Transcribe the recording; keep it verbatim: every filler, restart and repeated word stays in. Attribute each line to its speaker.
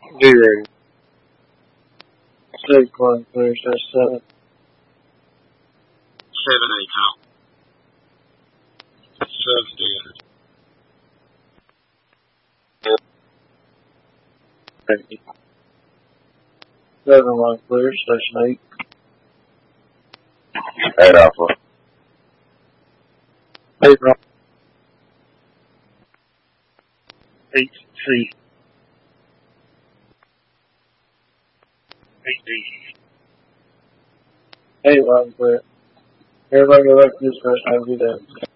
Speaker 1: Be ready. State one, clear, that's seven.
Speaker 2: Seven eight out. Seven dead.
Speaker 1: Ready. Seven one, clear, station eight.
Speaker 3: Eight alpha.
Speaker 1: Eight wrong. Eight C. Eight D. Eight one, clear. Everybody go back to this first time, do that.